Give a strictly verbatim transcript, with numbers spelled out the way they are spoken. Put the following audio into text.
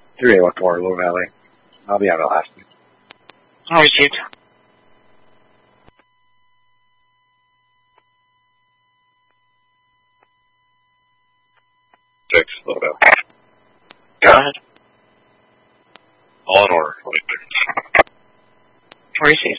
three eight one four, Low Valley. I'll be on Alaskan. All received. Six, Low Valley. Go ahead. All in order. Received.